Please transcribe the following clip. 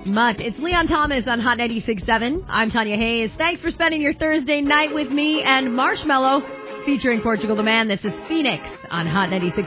much. It's Leon Thomas on Hot 96.7. I'm Tanya Hayes. Thanks for spending your Thursday night with me and Marshmello featuring Portugal the Man. This is Phoenix on Hot 96.7.